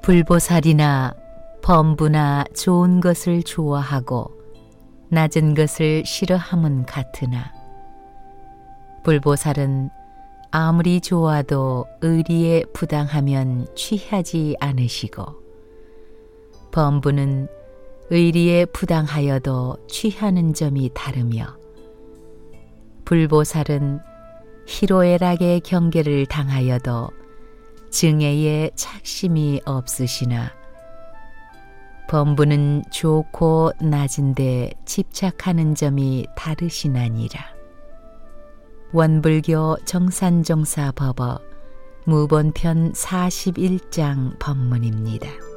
불보살이나 범부나 좋은 것을 좋아하고 낮은 것을 싫어함은 같으나 불보살은 아무리 좋아도 의리에 부당하면 취하지 않으시고 범부는 의리에 부당하여도 취하는 점이 다르며 불보살은 희로애락의 경계를 당하여도 증애에 착심이 없으시나 범부는 좋고 낮은데 집착하는 점이 다르시나니라. 원불교 정산정사법어 무본편 41장 법문입니다.